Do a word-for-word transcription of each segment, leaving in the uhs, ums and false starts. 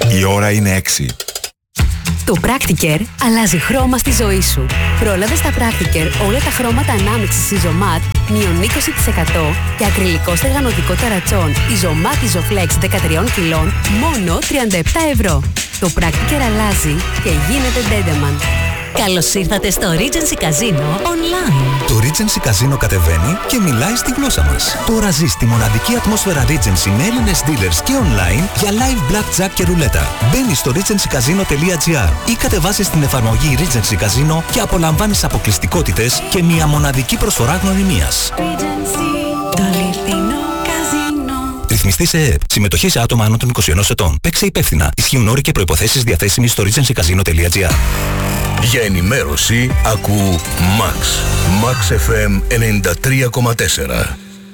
Η ώρα είναι έξι. Το Practicare αλλάζει χρώμα στη ζωή σου. Πρόλαβε στα Practicare όλα τα χρώματα ανάμειξης Isomat μείον είκοσι τοις εκατό και ακριλικό στεγανοτικό ταρατσόν Isomat Isoflex δεκατρία κιλών μόνο τριάντα επτά ευρώ. Το Practicare αλλάζει και γίνεται Dendeman. Καλώς ήρθατε στο Regency Casino Online. Το Regency Casino κατεβαίνει και μιλάει στη γλώσσα μας. Τώρα ζεις τη μοναδική ατμόσφαιρα Regency με Έλληνες dealers και online για live blackjack και ρουλέτα. Μπαίνεις στο regency casino τελεία gr ή κατεβάζεις την εφαρμογή Regency Casino και απολαμβάνεις αποκλειστικότητες και μια μοναδική προσφορά γνωριμίας. Το αληθινό καζίνο. Ρυθμιστή σε ΕΕΠ. Συμμετοχή σε άτομα άνω των είκοσι ενός ετών. Παίξε υπεύθυνα. Ισχύουν όροι και προϋποθέσεις διαθέσιμοι στο regency casino τελεία gr. Για ενημέρωση ακού Max. Max εφ εμ ενενήντα τρία κόμμα τέσσερα.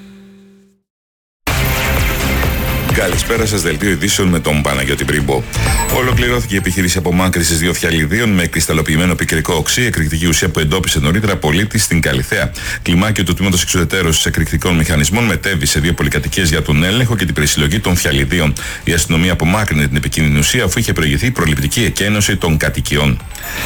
Καλησπέρα σας, δελτίο ειδήσεων με τον Παναγιώτη Πρίμπο. Ολοκληρώθηκε η επιχείρηση απομάκρυνσης δύο φιαλιδίων με κρυσταλλοποιημένο πικρικό οξύ, εκρηκτική ουσία που εντόπισε νωρίτερα πολίτη στην Καλιθέα. Κλιμάκιο του τμήματος εξουδετερώσεως εκρηκτικών μηχανισμών μετέβη σε δύο πολυκατοικίες για τον έλεγχο και την περισυλλογή των φιαλιδίων. Η αστυνομία απομάκρυνε την επικίνδυνη ουσία αφού είχε προηγηθεί η προληπτική εκένωση των κατοικιών.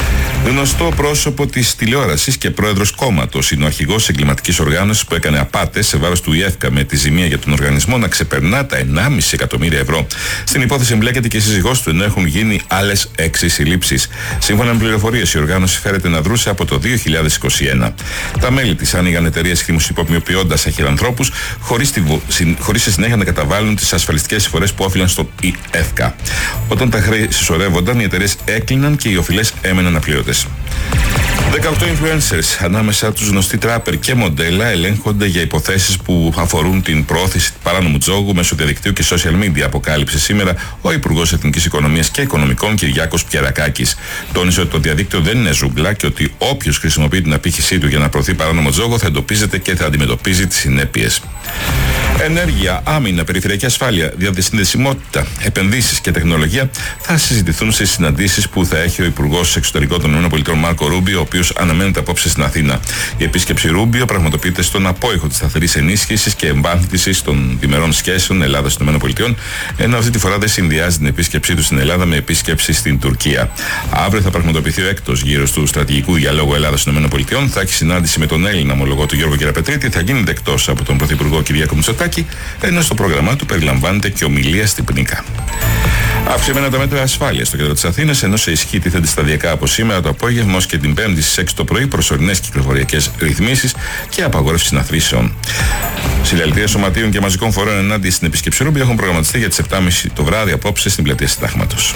Γνωστό πρόσωπο της τηλεόρασης και πρόεδρος κόμματος είναι ο αρχηγός εγκληματικής οργάνωσης που έκανε απάτες σε βάρος του ΙΕΦΚΑ με τη ζημία για τον οργανισμό να ξεπερνά τα ενάμιση εκατομμύρια ευρώ. Στην υπόθεση εμπλέκεται και η σύζυγός του, ενώ έχουν γίνει άλλες έξι συλλήψεις. Σύμφωνα με πληροφορίες, η οργάνωση φέρεται να δρούσε από το δύο χιλιάδες είκοσι ένα. Τα μέλη της άνοιγαν εταιρείες χρησιμοποιώντας αχυρανθρώπους, χωρίς, τη, χωρίς στη συνέχεια να καταβάλουν τις ασφαλιστικές εισφορές που όφυλαν στο ΙΕΦΚΑ. Όταν τα χρέη συσσωρεύονταν, οι εταιρείες έκλειναν και οι οφειλές έμεναν απλήρωτες. δεκαοκτώ influencers, ανάμεσα τους γνωστοί τράπερ και μοντέλα, ελέγχονται για υποθέσεις που αφορούν την προώθηση παράνομου τζόγου μέσω διαδικτύου και social media, αποκάλυψε σήμερα ο Υπουργός Εθνικής Οικονομίας και Οικονομικών Κυριάκος Πιερακάκης. Τόνισε ότι το διαδίκτυο δεν είναι ζούγκλα και ότι όποιος χρησιμοποιεί την απήχησή του για να προωθεί παράνομο τζόγο θα εντοπίζεται και θα αντιμετωπίζει τις συνέπειες. Ενέργεια, άμυνα, περιφερειακή ασφάλεια, διασυνδεσιμότητα, επενδύσεις και τεχνολογία θα συζητηθούν σε συναντήσεις που θα έχει ο Υπουργός Εξωτερικών των ΗΠΑ Μάρκο Ρούμπιο, ο οποίος αναμένεται απόψε στην Αθήνα. Η επίσκεψη Ρούμπιο πραγματοποιείται στον απόϊχο της σταθερής ενίσχυσης και εμβάθυνσης των διμερών σχέσεων Ελλάδα-ΗΠΑ, ενώ αυτή τη φορά δεν συνδυάζει την επίσκεψή του στην Ελλάδα με επίσκεψη στην Τουρκία. Αύριο θα πραγματοποιηθεί ο έκτος γύρος του στρατηγικού διαλόγου Ελλάδα-ΗΠΑ. Θα έχει συνάντηση με τον Έλληνα ομολογό του Γιώργο Κεραπετρίτη, θα γίνει δεκτός από τον Πρωθυπουργό Κυριάκο Μητσοτάκη, ενώ στο πρόγραμμά του περιλαμβάνεται και ομιλία στην Πνίκα. Αυξημένα τα μέτρα ασφάλειας στο κέντρο της Αθήνας, ενώ σε ισχύ τίθενται σταδιακά από σήμερα το απόγευμα ως και την Πέμπτη στις έξι το πρωί προσωρινές κυκλοφοριακές ρυθμίσεις και απαγόρευση συναθρήσεων. Συλλαλητήρια σωματείων και μαζικών φορέων ενάντια στην επίσκεψη Ρούμπιο έχουν προγραμματιστεί για τις επτά και μισή το βράδυ απόψε στην πλατεία Συντάγματος.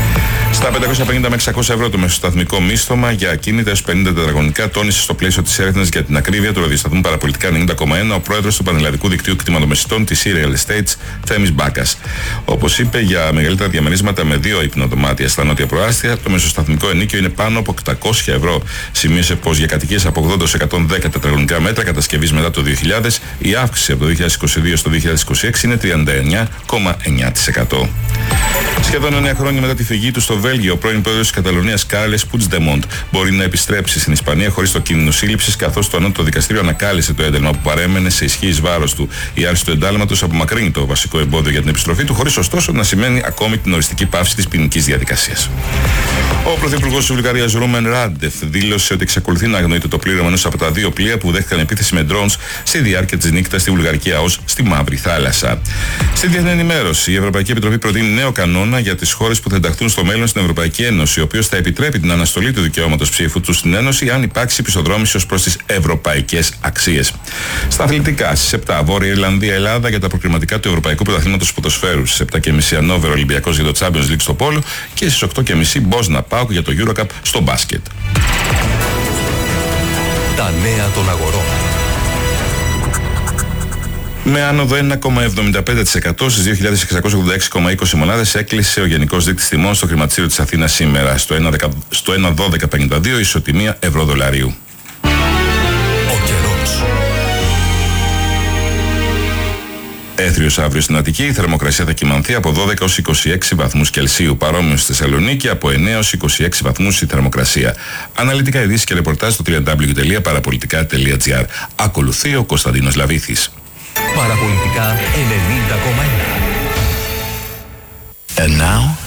Στα πεντακόσια πενήντα με εξακόσια ευρώ το μεσοσταθμικό μίσθωμα για ακίνητα έως πενήντα τετραγωνικά, τόνισε στο πλαίσιο της έρευνας για την ακρίβεια του ραδιοσταθμού Παραπολιτικά ενενήντα κόμμα ένα ο πρόεδρος του Πανελλαδικού Δικτύου Κτηματομεσητών της Real Estates, Θέμης Μπάκας. Όπως είπε, για μεγαλύτερα διαμερίσματα με δύο υπνοδωμάτια στα νότια προάστια, το μεσοσταθμικό ενίκιο είναι πάνω από οκτακόσια ευρώ. Σημείωσε πως για κατοικίες από ογδόντα έως εκατόν δέκα τετραγωνικά μέτρα κατασκευής μετά το δύο χιλιάδες, η αύξηση από το δύο χιλιάδες είκοσι δύο στο δύο χιλιάδες είκοσι έξι είναι τριάντα εννέα κόμμα εννέα τοις εκατό. Σχεδόν εννέα χρόνια μετά τη φυγή του στο Βέλγιο, ο πρώην πρόεδρος της Καταλωνίας Κάρλες Πουτζντεμόντ μπορεί να επιστρέψει στην Ισπανία χωρίς το κίνδυνο σύλληψης, καθώς το ανώτατο δικαστήριο ανακάλυψε το ένταλμα που παρέμενε σε ισχύ εις βάρος του. Η άρση του εντάλματος απομακρύνει το βασικό εμπόδιο για την επιστροφή του, χωρίς ωστόσο να σημαίνει ακόμη την οριστική πάυση της ποινικής διαδικασίας. Ο πρωθυπουργός της Βουλγαρίας Ρούμεν Ράντεφ δήλωσε ότι εξακολουθεί να αγνοείται το πλήρωμα ενός από τα δύο πλοία που δέχτηκαν επίθεση με drones στη διάρκεια της νύχτας στη βουλγαρική ΑΟΣ στη Μαύρη Θάλασσα. Στη διεθνή ενημέρωση, η Ευρωπαϊκή Επιτροπή προτείνει νέο κανόνα για τις χώρες που θα ενταχθούν στο μέλλον στην Ευρωπαϊκή Ένωση, ο οποίος θα επιτρέπει την αναστολή του δικαιώματος ψήφου του στην Ένωση αν υπάρξει επισοδρόμηση ως προς τις ευρωπαϊκές αξίες. Στα αθλητικά, στις επτά Βόρεια Ιρλανδία Ελλάδα για τα προκριματικά του Ευρωπαϊκού Πρωταθλήματος Ποδοσφαίρου, στις επτά και μισή Ανόβερ Ολυμπιακός για το Champions League στο πόλο και στις οκτώ και μισή Μπόσνα ΠΑΟΚ για το Eurocup στο μπάσκετ. Τα νέα των αγορών. Με άνοδο ένα κόμμα εβδομήντα πέντε τοις εκατό στις δύο χιλιάδες εξακόσιες ογδόντα έξι κόμμα είκοσι μονάδες έκλεισε ο γενικός δείκτης τιμών στο χρηματιστήριο της Αθήνας σήμερα στο ένα δώδεκα πενήντα δύο ισοτιμία ευρώ-δολαρίου. Ο καιρός. Έθριος αύριο στην Αττική, η θερμοκρασία θα κυμανθεί από δώδεκα έως είκοσι έξι βαθμούς Κελσίου. Παρόμοιο στη Θεσσαλονίκη, από εννέα έως είκοσι έξι βαθμούς η θερμοκρασία. Αναλυτικά ειδήσεις και ρεπορτάζ στο double-u double-u double-u τελεία παραπολιτικά τελεία τζι άρ. Ακολουθεί ο Κωνσταντίνος Λαβήθης. Παραπολιτικά ενενήντα κόμμα ένα. And now